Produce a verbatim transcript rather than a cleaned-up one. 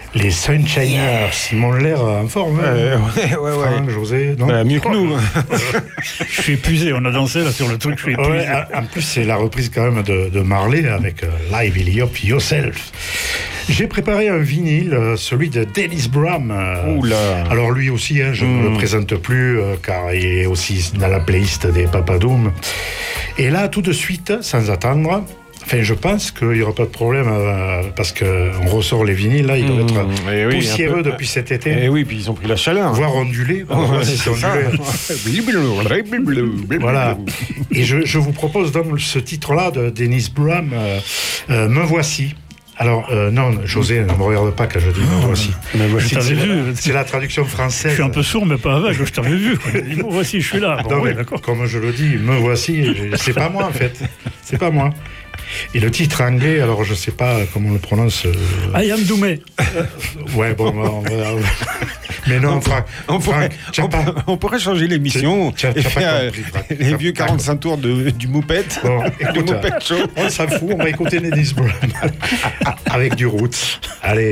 Les Sunshiners, yeah. Ils m'ont l'air en forme. Euh, ouais, ouais, ouais. Franck, José, non bah, mieux que nous. Je suis épuisé, on a dansé là sur le truc, je suis épuisé. Ouais, en plus, c'est la reprise quand même de, de Marley avec euh, Live Illy Up Yourself. J'ai préparé un vinyle, euh, celui de Dennis Brown. Euh, Oula. Alors lui aussi, hein, je ne mmh. le présente plus, euh, car il est aussi dans la playlist des Papadoum. Et là, tout de suite, sans attendre... Enfin, je pense qu'il n'y aura pas de problème euh, parce qu'on ressort les vinyles, là, ils doivent être mmh, oui, poussiéreux depuis cet été. Et oui, puis ils ont pris la chaleur. Voire ondulés. Bon, ouais, si c'est ondulé. Voilà. Et je, je vous propose donc ce titre-là de Dennis Brown, euh, euh, Me voici. Alors, euh, non, José, ne me regarde pas quand je dis Me voici. Mais moi, je c'est, t'avais c'est, vu. C'est la traduction française. Je suis un peu sourd, mais pas aveugle, je t'avais vu. Me voici, je suis là. Bon, non, oui, mais d'accord. Comme je le dis, Me voici, c'est pas moi en fait. C'est pas moi. Et le titre anglais, alors je sais pas comment on le prononce. Euh... I am Doumé. Ouais, bon, on va... Mais non, Franck, on, pourrait, Franck, on, pas... on pourrait changer l'émission tu, tu et faire compris, les vieux quarante-cinq tours de, du Moupette. Bon, écoute, Moupette show. On s'en fout, on va écouter Dennis Brown avec du roots. Allez.